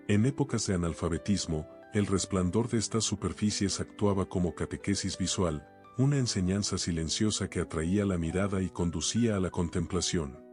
En épocas de analfabetismo, el resplandor de estas superficies actuaba como catequesis visual, una enseñanza silenciosa que atraía la mirada y conducía a la contemplación.